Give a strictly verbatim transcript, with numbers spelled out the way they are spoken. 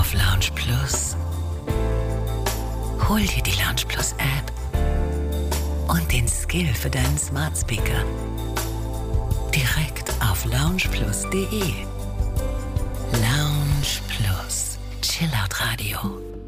auf Lounge Plus. Hol dir die Lounge Plus App und den Skill für deinen Smart Speaker direkt auf lounge plus punkt de. Lounge Plus, Chillout Radio.